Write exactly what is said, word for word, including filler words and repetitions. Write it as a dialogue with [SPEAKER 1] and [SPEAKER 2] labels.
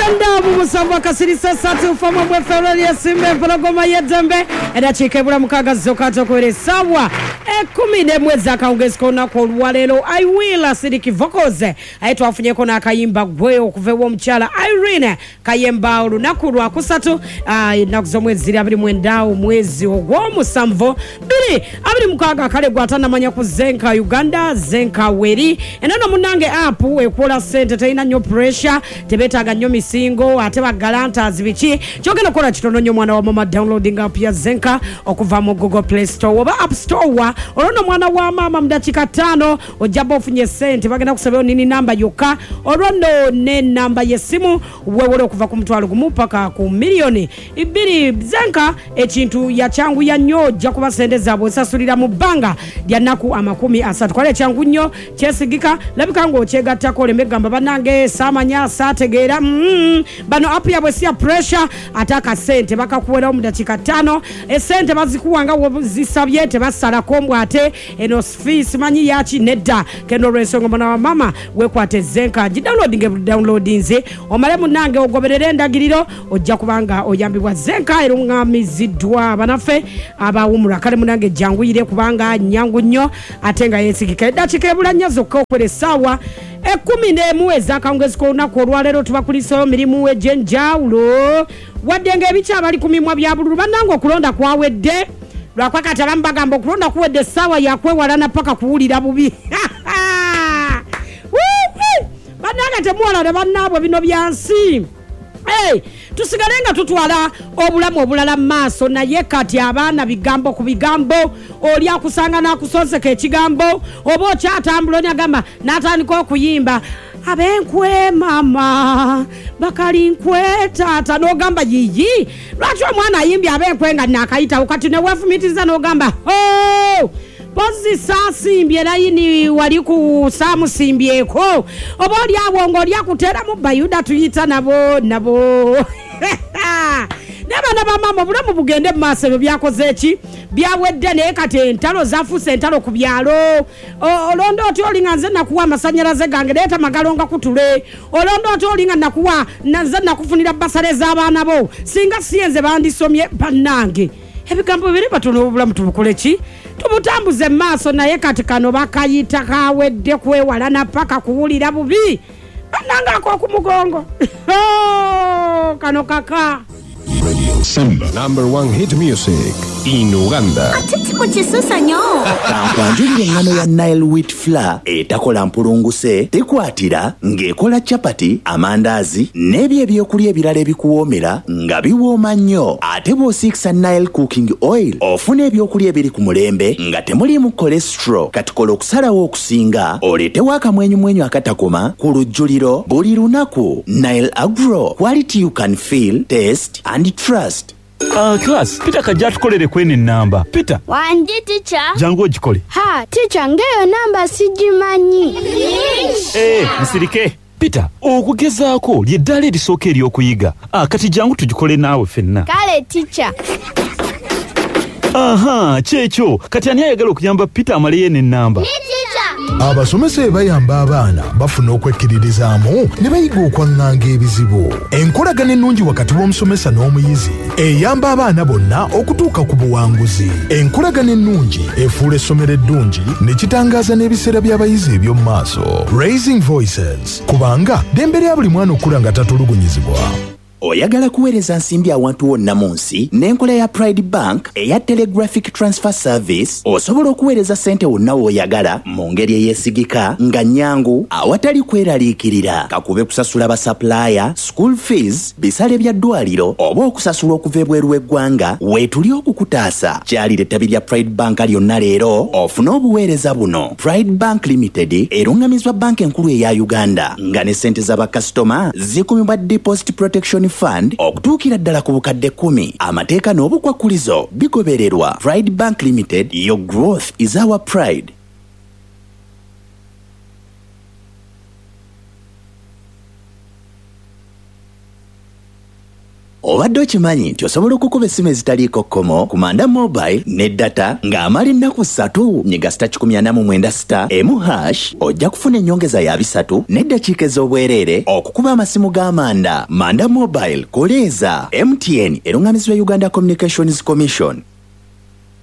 [SPEAKER 1] Uganda mumusamba kasirisa satu fama bwe Ferrari yasimbe pologoma yedembe era chikebula mukaga zokato kwere sawa ekumi ne mwezi akaongezeko nako olwalero I will asiriki vocals aitwa afunyeko na akayimba gwe okuvewo mchala Irene kayemba olunaku lwa kusatu uh, nakuzo mwezi abiri mwendao mwezi ogw'omusanvu biri abiri mukaga kale gwatana manya ku Zenka Uganda Zenka weri enano munange app ekola sente teina nyo pressure tebetaga nnyo misingo ate bagalanta azibichi kyogenda kola kitono nnyo mwana wa mama downloading app ya Zenka okuva mu Google Play Store oba App Store wa olono mwana wa mama mdachika tano ojaba ofunye sente bagenda kusabeo nini namba yoka olono ne namba yesimu wewe okuva ku mutwalo kumupaka ku milioni ibiri Zenka ekintu ya changu ya nnyo jja kuba sente zabo sasulira mu banga lya naku amakumi asatu kwale changu nnyo kyesigika labika ngo kyegattako lemegamba banange samanya sategeera mm, bano app yabwe siya pressure ataka sente bakakuwera mu dakika tano e sente bazikuwanga zisabye tebasala kombwa ate eno fees manyi yachi nedda kendo resongo mwana wa mama wekwate Zenka downloading downloadinze omale munange ogoberere ndagiriro ojja kubanga oyambibwa Zenka erungamiziddwa banafe abawumula kale munange janguyire kubanga nyangu nnyo atenga yesigika dakika ebulanya zokka okwere sawa ekumi n'emu akaongezeko nako olwalero tubakulisayo mirimu ejenjawulo wadde ebicha abali kumimwa bya bululu banange okulonda kwawedde lwakwakati abamu bagamba okulonda kuwedde sawa yakwewalana paka kuwulira bubi banange temuwalana bannaabwe bino byansi Hey, tusigalenga tutwala obulamu obulala maaso naye kati abaana bigambo ku bigambo oli akusanga nakusonseka ekigambo oba okyatambula onyagamba natandika okuyimba abenkwe mama bakali nkwe tata n'ogamba yiyi lwaki omwana ayimbye abenkwe nga nakayitawo kati neweefumitiza n'ogamba oh! Pozi sasimbye layini wali ku samusimbyeko oba oli awongo oli akutera mu bayuda tuyita nabo nabo Nabana bamama bulamu bugende maaso byo byakoze eki byawedde ne kati entalo zafuse entalo ku byalo olondo oti olinga nze nakuwa amasanyalaze gange leta magalonga kutule olondo oti olinga nakuwa nze nakufunira basale z'abaana bo singa siyenze bandisomye bannange ebigambo biri batono obulamu tubukole ki tubutambuze maaso naye kati kano bakayita kawedde kwewalana paka kuwulira bubi bananga ko ku mugongo kano kaka
[SPEAKER 2] Radio Simba, number one hit music in Uganda.
[SPEAKER 3] Atitiko chisusa nyo.
[SPEAKER 4] Kampwanjulire ngano ya Nile wheat flour etakola mpulunguse tekwatira ng'ekola chapati amandazi n'ebyo ebyokulya ebirala ebikuwoomera nga biwooma nnyo ate bw'osiikisa Nile cooking oil ofuna ebyokulya ebiri ku mulembe nga temuliimu cholesterol katukola okusalawo okusinga oleetewo akamwenyumwenyu akatakoma ku lujjuliro buli lunaku. Nile Agro, quality you can feel, taste and trust.
[SPEAKER 5] Ah, uh, class, Peter kajja tukolere kwene namba. Peter.
[SPEAKER 3] Wanji teacher.
[SPEAKER 5] Jangu ogikole.
[SPEAKER 3] Ha, teacher ngeyo namba sigimanyi.
[SPEAKER 5] Eh, musirike. Peter, okugezaako lyeddala erisooka ery'okuyiga. Ah, kati jangu tugikole naawe fenna.
[SPEAKER 3] Kale teacher.
[SPEAKER 5] Aha, kyekyo. Kati ani ayagala okuyamba Peter amaleyo n'ennamba?
[SPEAKER 6] Abasomesa bayamba abaana bafuna okwekkiririzaamu ne bayiga okwaŋŋanga ebizibu. Enkolagana ennungi wakati w'omusomesa n'omuyizi eyamba abaana bonna okutuuka ku buwanguzi. Enkolagana ennungi efuula essomero eddungi ne kitangaaza n'ebiseera by'abayizi eby'omu maaso. Raising Voices, kubanga ddembe lya buli mwana okula nga tatulugunyizibwa.
[SPEAKER 4] Oyagala kuweereza nsimbi awantu wonna mu nsi n'enkola ya Pride Bank eya Telegraphic Transfer Service osobola okuweereza ssente wonna w'oyagala mu ngeri eyeesigika nga nnyangu awatali kweraliikirira kakube kusasula basapulaaya, school fees, bisale bya ddwaliro oba okusasula okuva ebweru w'eggwanga weetuli okukutaasa. Kyalira ettabi lya Pride Bank lyonna leero ofune obuweereza buno. Pride Bank Limited erungamizwa banka enkulu eya Uganda nga ne ssente z'abakasitoma zikumibwa Deposit Protection Fund okutuukira ddala ku bukadde kumi. Amateeka n'obukwakkulizo bigobererwa. Pride Bank Limited, your growth is our pride. obadde okimanyi nti osobola okukuba essimu ezitaliiko kkomo ku Manda Mobile ne data ng'amala ennaku ssatu nyiga sita kikumi ana mu mwenda sita emu hash ojja kufuna ennyongeza ya bisatu n'eddakiika ez'obwereere okukuba amasimu g'Amanda. Manda Mobile koleeza M T N eruŋŋamizibwa Uganda Communications Commission.